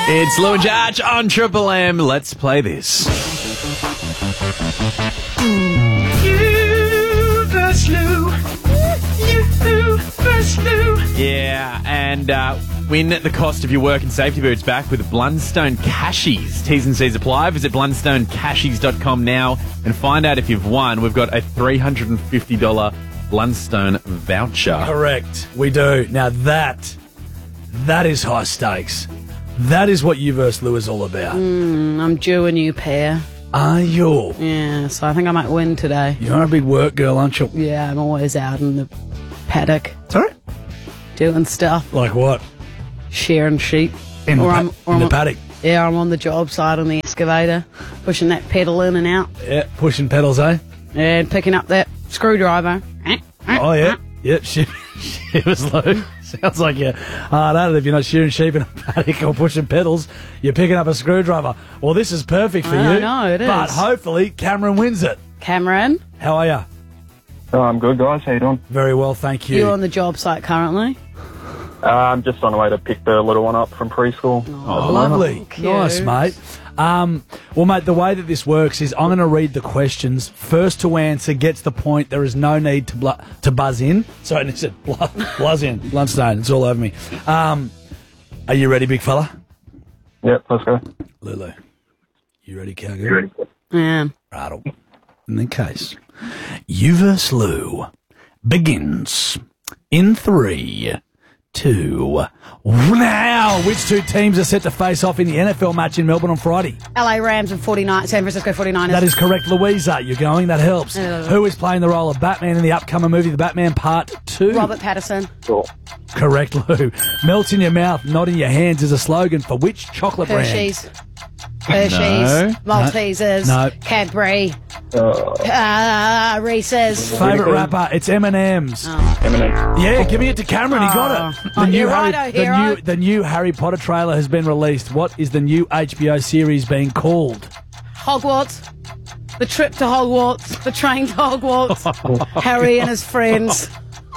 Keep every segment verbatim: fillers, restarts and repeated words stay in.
It's Lou and Judge on Triple M. Let's play this. You versus Lou. You versus Lou. Yeah, and uh, win at the cost of your work and safety boots back with Blundstone Cashies. T's and C's apply. Visit blundstone cashies dot com now and find out if you've won. We've got a three hundred fifty dollars Blundstone voucher. Correct. We do. Now that, that is high stakes. That is what You versus Lou is all about. Mm, I'm due a new pair. Are you? Yeah, so I think I might win today. You're a big work girl, aren't you? Yeah, I'm always out in the paddock Sorry? doing stuff, Like what? shearing sheep. In the, Or pa- I'm- or in the I'm- paddock. Yeah, I'm on the job site on the excavator, pushing that pedal in and out, Yeah, pushing pedals, eh? and picking up that screwdriver. Oh, yeah. Yep, she, she was low. Sounds like you're hard at it if you're not shearing sheep in a paddock or pushing pedals. You're picking up a screwdriver. Well, this is perfect for I you. know, it But is. hopefully Cameron wins it. Cameron, How are you? Oh, I'm good, guys. How you doing? Very well, thank you. you're on the job site currently. Uh, I'm just on the way to pick the little one up from preschool. Oh, lovely. Cute. Nice, mate. Um, well, mate, the way that this works is I'm going to read the questions. First to answer gets the point. There is no need to blu- to buzz in. Sorry, I said blu- buzz in. Blundstone, it's all over me. Um, are you ready, big fella? Yep, let's go. Lulu, you ready, cowgirl? Yeah. Rattle. In the case, You versus Lou begins in three, two, now. Which two teams are set to face off in the N F L match in Melbourne on Friday? L A Rams and forty-nine, San Francisco forty-niners. That is correct, Louisa. You're going. That helps. Uh, Who is playing the role of Batman in the upcoming movie, The Batman Part Two? Robert Pattinson. Cool. Correct, Lou. Melt in your mouth, not in your hands is a slogan for which chocolate brand? Hershey's. Hershey's. No. Maltesers. No. Cadbury. Uh, Uh, Reese's. Favourite rapper? It's M and M's. Eminem. Yeah, giving it to Cameron. He got it. Oh, you're Harry, right, oh, the hero. new the new Harry Potter trailer has been released. What is the new H B O series being called? Hogwarts. The trip to Hogwarts. The train to Hogwarts. Harry and his friends.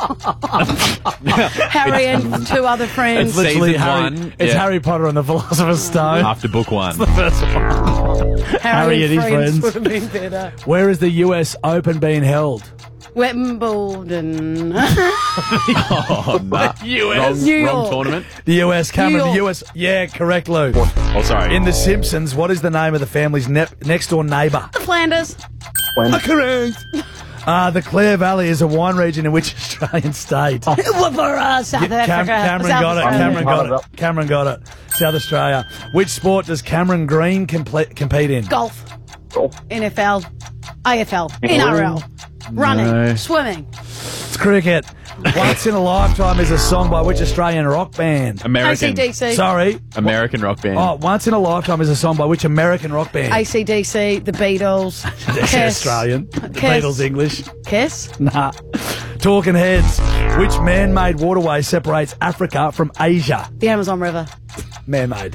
Harry and two other friends. It's Season Harry, one, it's yeah. Harry Potter and the Philosopher's Stone. After book one. First one. Harry and his friends. would have been better. Where is the U S Open being held? Wimbledon. Oh, nah. U S. Wrong, New wrong York. tournament. The U S, Cameron, New the York. U S. Yeah, correct, Lou. Oh, sorry. In The Simpsons, what is the name of the family's ne- next door neighbour? The Flanders. Correct. Uh, the Clare Valley is a wine region in which Australian state? For uh, South Cam- Africa. Cameron South got it. Australia. Cameron got it. Cameron got it. South Australia. Which sport does Cameron Green compl- compete in? Golf. Golf. N F L. A F L. N R L. Running. No. Swimming. It's cricket. Once in a Lifetime is a song by which Australian rock band? American. A C D C. Sorry. American rock band. Oh, Once in a Lifetime is a song by which American rock band? A C D C. The Beatles. That's Kiss. Australian. The Kiss. Beatles English. Kiss. Nah. Talking Heads. Which man-made waterway separates Africa from Asia? The Amazon River. Man-made.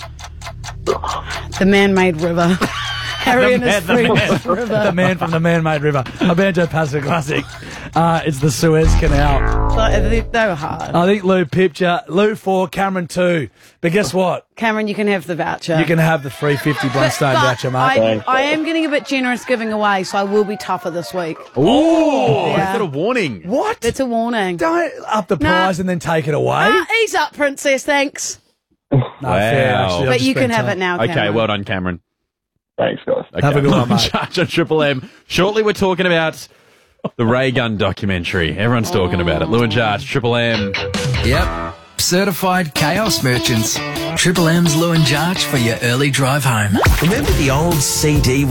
The man-made river. Harry and his The man, friends. the River. man from the man-made river. A Banjo Pacific classic. Uh, it's the Suez Canal. Like, They they were hard. I think Lou pipped you. Lou four, Cameron two. But guess what? Cameron, you can have the voucher. You can have the three fifty Blundstone But voucher, mate. I, Thanks. I am getting a bit generous giving away, so I will be tougher this week. Ooh, Yeah. is that a warning? What? It's a warning. Don't up the Nah. prize and then take it away. Ah, ease up, princess, thanks. No, fair, Wow. actually. I've But just you can spent have time. it now, Okay, Cameron. well done, Cameron. Thanks, guys. Okay. Have a good one, mate. Judge on Triple M. Shortly, we're talking about the Ray Gun documentary. Everyone's talking about it. Lou and Judge, Triple M. Yep. Certified chaos merchants. Triple M's Lou and Jarch for your early drive home. Remember the old C D